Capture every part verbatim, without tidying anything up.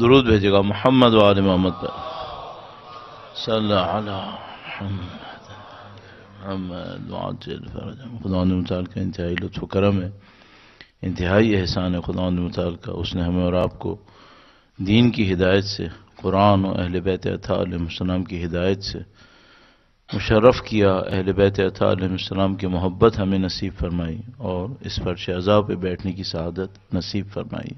درود بھیجے گا محمد و آل محمد پر صلی اللہ علیہ محمد محمد وعجل فرجہم۔ خدا نے متعال کا انتہائی لطف و کرم ہے، انتہائی احسان ہے خدا نے متعال کا، اس نے ہمیں اور آپ کو دین کی ہدایت سے، قرآن و اہل بیت اطہار علیہ السلام کی ہدایت سے مشرف کیا، اہل بیت اطہار علیہ السلام کی محبت ہمیں نصیب فرمائی اور اس فرش عزا پہ بیٹھنے کی سعادت نصیب فرمائی۔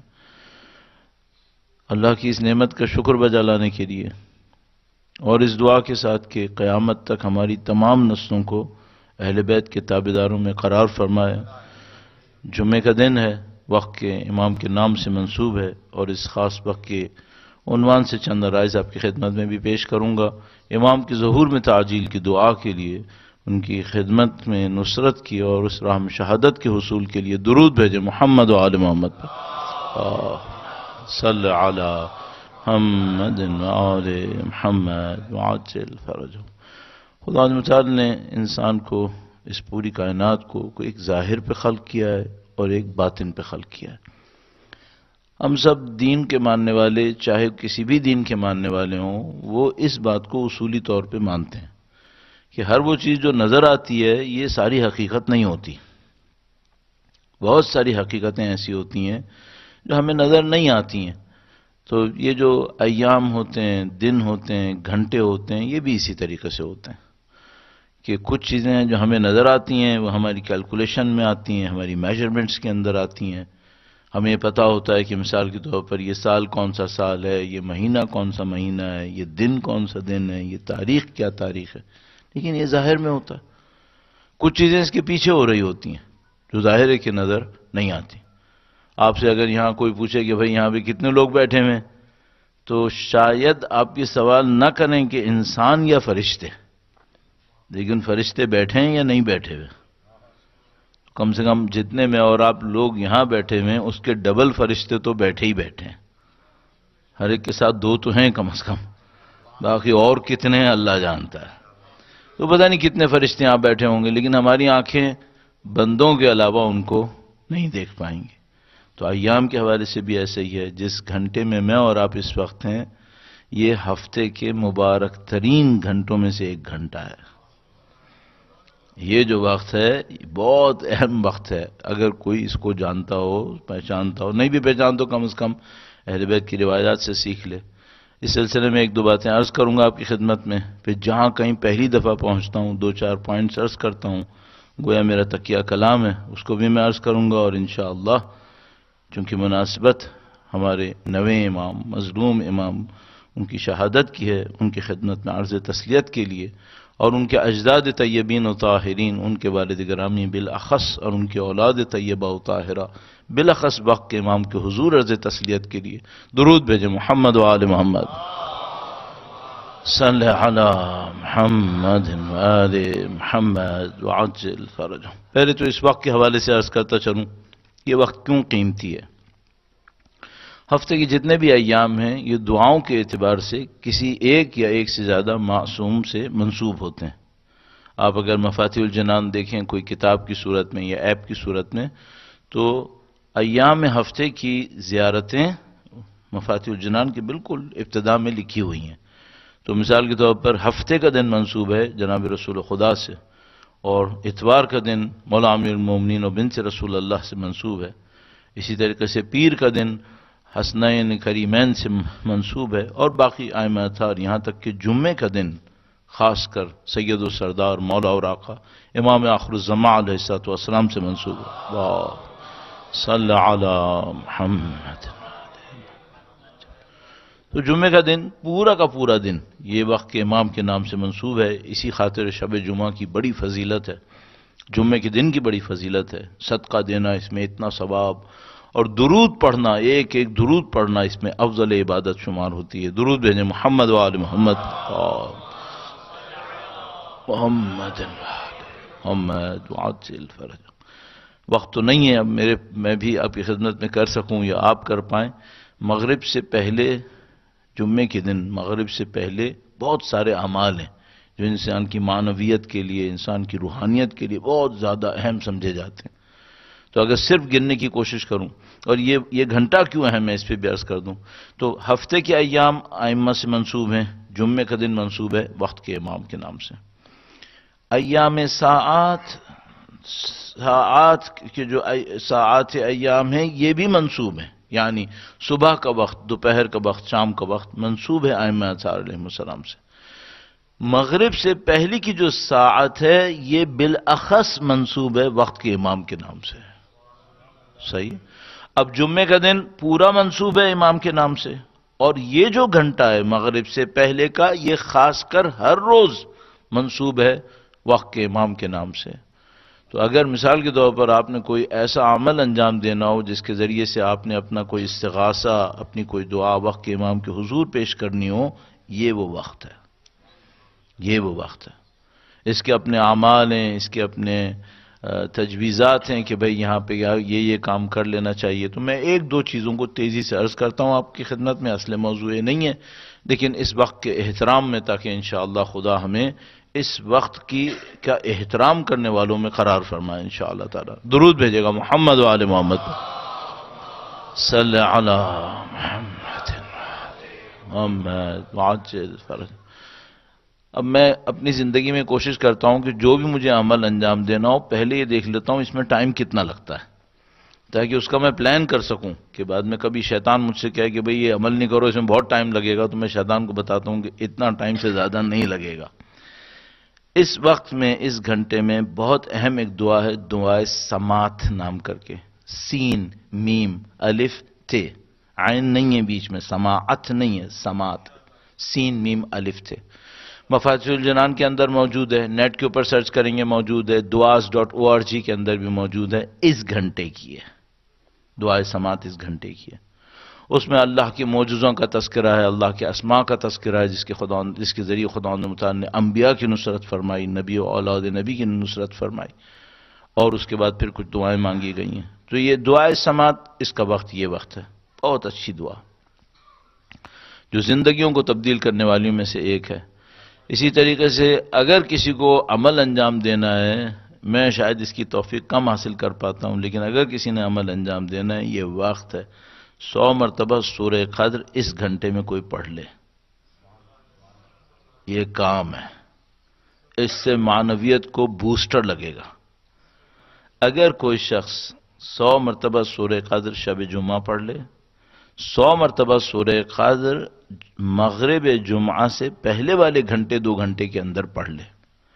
اللہ کی اس نعمت کا شکر بجا لانے کے لیے اور اس دعا کے ساتھ کہ قیامت تک ہماری تمام نسلوں کو اہل بیت کے تابعداروں میں قرار فرمائے۔ جمعہ کا دن ہے، وقت کے امام کے نام سے منسوب ہے، اور اس خاص وقت کے عنوان سے چند عرائض آپ کی خدمت میں بھی پیش کروں گا۔ امام کی ظہور میں تعجیل کی دعا کے لیے، ان کی خدمت میں نصرت کی اور اس راہ میں شہادت کے حصول کے لیے درود بھیجے محمد و آل محمد پر صلی علی محمد و آل محمد وعجل فرجہم۔ خدا متعال نے انسان کو، اس پوری کائنات کو کوئی ایک ظاہر پہ خلق کیا ہے اور ایک باطن پہ خلق کیا ہے۔ ہم سب دین کے ماننے والے، چاہے کسی بھی دین کے ماننے والے ہوں، وہ اس بات کو اصولی طور پہ مانتے ہیں کہ ہر وہ چیز جو نظر آتی ہے یہ ساری حقیقت نہیں ہوتی۔ بہت ساری حقیقتیں ایسی ہوتی ہیں جو ہمیں نظر نہیں آتی ہیں۔ تو یہ جو ایام ہوتے ہیں، دن ہوتے ہیں، گھنٹے ہوتے ہیں، یہ بھی اسی طریقے سے ہوتے ہیں کہ کچھ چیزیں جو ہمیں نظر آتی ہیں وہ ہماری کیلکولیشن میں آتی ہیں، ہماری میجرمنٹس کے اندر آتی ہیں۔ ہمیں پتہ ہوتا ہے کہ مثال کے طور پر یہ سال کون سا سال ہے، یہ مہینہ کون سا مہینہ ہے، یہ دن کون سا دن ہے، یہ تاریخ کیا تاریخ ہے، لیکن یہ ظاہر میں ہوتا ہے۔ کچھ چیزیں اس کے پیچھے ہو رہی ہوتی ہیں جو ظاہر ہے کہ نظر نہیں آتی۔ آپ سے اگر یہاں کوئی پوچھے کہ بھئی یہاں پہ کتنے لوگ بیٹھے ہوئے، تو شاید آپ یہ سوال نہ کریں کہ انسان یا فرشتے، لیکن فرشتے بیٹھے ہیں یا نہیں بیٹھے ہوئے؟ کم سے کم جتنے میں اور آپ لوگ یہاں بیٹھے ہوئے اس کے ڈبل فرشتے تو بیٹھے ہی بیٹھے ہیں۔ ہر ایک کے ساتھ دو تو ہیں کم از کم، باقی اور کتنے ہیں اللہ جانتا ہے۔ تو پتہ نہیں کتنے فرشتے آپ بیٹھے ہوں گے، لیکن ہماری آنکھیں بندوں کے علاوہ ان کو نہیں دیکھ پائیں گے۔ تو ایام کے حوالے سے بھی ایسا ہی ہے، جس گھنٹے میں میں اور آپ اس وقت ہیں، یہ ہفتے کے مبارک ترین گھنٹوں میں سے ایک گھنٹہ ہے۔ یہ جو وقت ہے بہت اہم وقت ہے۔ اگر کوئی اس کو جانتا ہو، پہچانتا ہو، نہیں بھی پہچان تو کم از کم اہل بیت کی روایات سے سیکھ لے۔ اس سلسلے میں ایک دو باتیں عرض کروں گا آپ کی خدمت میں، پھر جہاں کہیں پہلی دفعہ پہنچتا ہوں دو چار پوائنٹس عرض کرتا ہوں، گویا میرا تکیہ کلام ہے، اس کو بھی میں عرض کروں گا، اور انشاءاللہ چونکہ مناسبت ہمارے نویں امام، مظلوم امام، ان کی شہادت کی ہے، ان کی خدمت میں عرض تسلیت کے لیے، اور ان کے اجداد طیبین و طاہرین، ان کے والد گرامی بالاخص، اور ان کے اولاد طیبہ و طاہرہ بالاخص وقت کے امام کے حضور عرض تسلیت کے لیے درود بھیجے محمد و آل محمد صلی علی محمد و آل محمد وعجل فرجہم۔ پہلے تو اس وقت کے حوالے سے عرض کرتا چلوں، یہ وقت کیوں قیمتی ہے۔ ہفتے کے جتنے بھی ایام ہیں یہ دعاؤں کے اعتبار سے کسی ایک یا ایک سے زیادہ معصوم سے منسوب ہوتے ہیں۔ آپ اگر مفاتیح الجنان دیکھیں کوئی کتاب کی صورت میں یا ایپ کی صورت میں، تو ایام ہفتے کی زیارتیں مفاتیح الجنان کے بالکل ابتدا میں لکھی ہوئی ہیں۔ تو مثال کے طور پر ہفتے کا دن منسوب ہے جناب رسول خدا سے، اور اتوار کا دن مولا امیر المومنین و بنت رسول اللہ سے منسوب ہے۔ اسی طریقے سے پیر کا دن حسنین کریمین سے منسوب ہے، اور باقی ائمہ اطہار، یہاں تک کہ جمعے کا دن خاص کر سید و سردار مولا اور آقا امام آخر الزمان علیہ الصلوۃ والسلام سے منسوب ہے۔ اللہ صلی علی محمد۔ تو جمعے کا دن پورا کا پورا دن یہ وقت کے امام کے نام سے منسوب ہے۔ اسی خاطر شب جمعہ کی بڑی فضیلت ہے، جمعے کے دن کی بڑی فضیلت ہے۔ صدقہ دینا اس میں اتنا ثواب، اور درود پڑھنا، ایک ایک درود پڑھنا اس میں افضل عبادت شمار ہوتی ہے۔ درود بھیجیں محمد و آل محمد محمد محمد وعجل فرجہم۔ وقت تو نہیں ہے اب میرے، میں بھی آپ کی خدمت میں کر سکوں یا آپ کر پائیں۔ مغرب سے پہلے، جمعے کے دن مغرب سے پہلے بہت سارے اعمال ہیں جو انسان کی معنویت کے لیے، انسان کی روحانیت کے لیے بہت زیادہ اہم سمجھے جاتے ہیں۔ تو اگر صرف گننے کی کوشش کروں، اور یہ یہ گھنٹہ کیوں اہم ہے اس پہ بھی عرض کر دوں تو ہفتے کے ایام ائمہ سے منسوب ہیں، جمعے کا دن منسوب ہے وقت کے امام کے نام سے۔ ایام ساعات ساعات کے جو ساعات ایام ہیں یہ بھی منسوب ہیں، یعنی صبح کا وقت، دوپہر کا وقت، شام کا وقت منسوب ہے ائمہ اطہار علیہ السلام سے۔ مغرب سے پہلی کی جو ساعت ہے یہ بالاخص منسوب ہے وقت کے امام کے نام سے۔ صحیح۔ اب جمعے کا دن پورا منسوب ہے امام کے نام سے، اور یہ جو گھنٹہ ہے مغرب سے پہلے کا یہ خاص کر ہر روز منسوب ہے وقت کے امام کے نام سے۔ تو اگر مثال کے طور پر آپ نے کوئی ایسا عمل انجام دینا ہو جس کے ذریعے سے آپ نے اپنا کوئی استغاثہ، اپنی کوئی دعا وقت کے امام کے حضور پیش کرنی ہو، یہ وہ وقت ہے، یہ وہ وقت ہے۔ اس کے اپنے اعمال ہیں، اس کے اپنے تجویزات ہیں کہ بھئی یہاں پہ یہ یہ کام کر لینا چاہیے۔ تو میں ایک دو چیزوں کو تیزی سے عرض کرتا ہوں آپ کی خدمت میں، اصل موضوع یہ نہیں ہے، لیکن اس وقت کے احترام میں، تاکہ انشاءاللہ خدا ہمیں اس وقت کی کا احترام کرنے والوں میں قرار فرمائے انشاءاللہ تعالی۔ درود بھیجے گا محمد و آل محمد صلی علی محمد محمد وعجل فرج۔ اب میں اپنی زندگی میں کوشش کرتا ہوں کہ جو بھی مجھے عمل انجام دینا ہو پہلے یہ دیکھ لیتا ہوں اس میں ٹائم کتنا لگتا ہے، تاکہ اس کا میں پلان کر سکوں کہ بعد میں کبھی شیطان مجھ سے کہے کہ بھئی یہ عمل نہیں کرو، اس میں بہت ٹائم لگے گا، تو میں شیطان کو بتاتا ہوں کہ اتنا ٹائم سے زیادہ نہیں لگے گا۔ اس وقت میں، اس گھنٹے میں بہت اہم ایک دعا ہے، دعائے سماعت نام کر کے، سین میم الف تے، عین نہیں ہے بیچ میں، سماعت نہیں ہے، سماعت، سین میم الف تے۔ مفاتیح الجنان کے اندر موجود ہے، نیٹ کے اوپر سرچ کریں گے موجود ہے، دعاز ڈاٹ او آر جی کے اندر بھی موجود ہے۔ اس گھنٹے کی ہے دعائے سماعت، اس گھنٹے کی ہے۔ اس میں اللہ کے معجزوں کا تذکرہ ہے، اللہ کے اسماء کا تذکرہ ہے، جس کے خدا جس کے ذریعے خدا متعال نے انبیاء کی نصرت فرمائی، نبی و اولاد نبی کی نصرت فرمائی، اور اس کے بعد پھر کچھ دعائیں مانگی گئی ہیں۔ تو یہ دعائے سماعت، اس کا وقت یہ وقت ہے، بہت اچھی دعا جو زندگیوں کو تبدیل کرنے والیوں میں سے ایک ہے۔ اسی طریقے سے اگر کسی کو عمل انجام دینا ہے، میں شاید اس کی توفیق کم حاصل کر پاتا ہوں، لیکن اگر کسی نے عمل انجام دینا ہے، یہ وقت ہے، سو مرتبہ سورہ قدر اس گھنٹے میں کوئی پڑھ لے، یہ کام ہے، اس سے معنویت کو بوسٹر لگے گا۔ اگر کوئی شخص سو مرتبہ سورہ قدر شب جمعہ پڑھ لے، سو مرتبہ سورہ قدر مغرب جمعہ سے پہلے والے گھنٹے دو گھنٹے کے اندر پڑھ لے،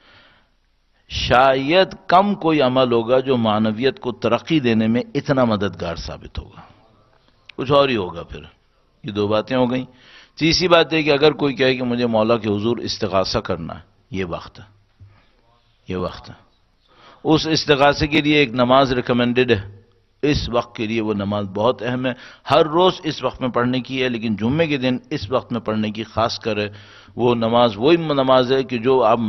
شاید کم کوئی عمل ہوگا جو معنویت کو ترقی دینے میں اتنا مددگار ثابت ہوگا، کچھ اور ہی ہوگا۔ پھر یہ دو باتیں ہو گئیں۔ تیسری بات ہے کہ اگر کوئی کہے کہ مجھے مولا کے حضور استغاثہ کرنا ہے، یہ وقت ہے، یہ وقت ہے۔ اس استغاثے کے لیے ایک نماز ریکمینڈڈ ہے، اس وقت کے لیے وہ نماز بہت اہم ہے، ہر روز اس وقت میں پڑھنے کی ہے، لیکن جمعے کے دن اس وقت میں پڑھنے کی خاص کر ہے۔ وہ نماز وہی نماز ہے کہ جو آپ